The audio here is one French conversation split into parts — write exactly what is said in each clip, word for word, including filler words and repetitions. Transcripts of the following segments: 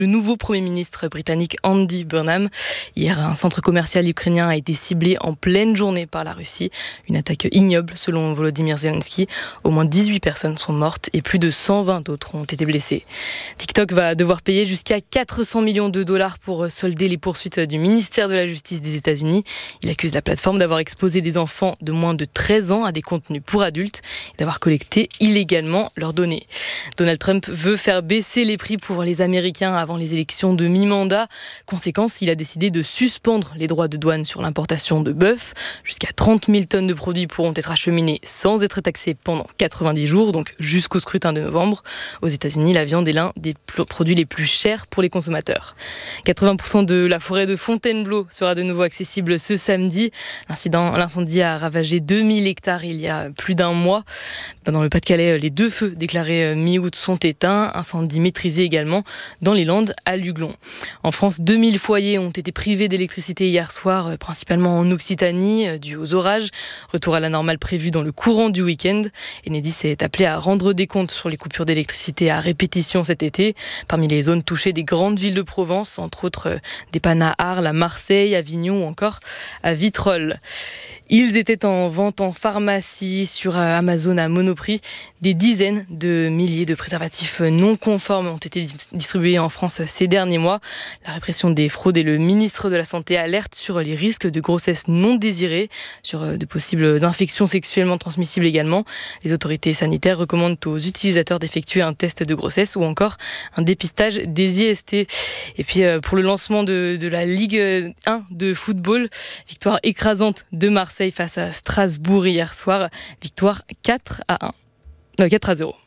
le nouveau Premier ministre britannique Andy Burnham. Hier, un centre commercial ukrainien a été ciblé en pleine journée par la Russie. Une attaque ignoble selon Volodymyr Zelensky. Au moins dix-huit personnes sont mortes et plus de cent vingt autres ont été blessées. TikTok va devoir payer jusqu'à quatre cents millions de dollars pour solder les poursuites du ministère de la Justice des États-Unis. Il accuse la plateforme d'avoir exposé des enfants de moins de treize ans à des contenus pour adultes et d'avoir collecté illégalement leurs données. Donald Trump veut faire baisser les prix pour les Américains avant les élections de mi-mandat. Conséquence, il a décidé de suspendre les droits de douane sur l'importation de bœuf. Jusqu'à trente mille tonnes de produits pourront être acheminées sans être taxées pendant quatre-vingt-dix jours, donc jusqu'au scrutin de novembre. Aux États-Unis, la viande est l'un des produits les plus chers pour les consommateurs. quatre-vingts pour cent de la forêt de Fontainebleau sera de nouveau accessible ce samedi. L'incident, l'incendie a ravagé deux mille hectares il y a plus d'un mois. Dans le Pas-de-Calais, les deux feux déclarés mi-août sont éteints. Incendie maîtrisé également dans les Landes à Luglon. En France, deux mille foyers ont été privés d'électricité hier soir, principalement en Occitanie, dû aux orages. Retour à la normale prévu dans le courant du week-end. Enedis est appelé à rendre des comptes sur les coupures d'électricité à répétition cet été. Parmi les zones touchées, des grandes villes de Provence, entre autres des pannes à Arles, à Marseille, Avignon ou encore à Vitrolles. Ils étaient en vente en pharmacie, sur Amazon à Monoprix. Des dizaines de milliers de préservatifs non conformes ont été distribués en France ces derniers mois. La répression des fraudes et le ministre de la Santé alerte sur les risques de grossesse non désirée, sur de possibles infections sexuellement transmissibles également. Les autorités sanitaires recommandent aux utilisateurs d'effectuer un test de grossesse ou encore un dépistage des I S T. Et puis pour le lancement de, de la Ligue un de football, victoire écrasante de Marseille face à Strasbourg hier soir, victoire quatre à un. Non, quatre à zéro.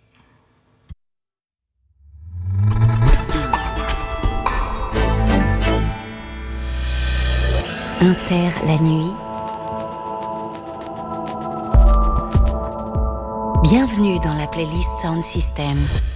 Inter la nuit. Bienvenue dans la playlist Sound System.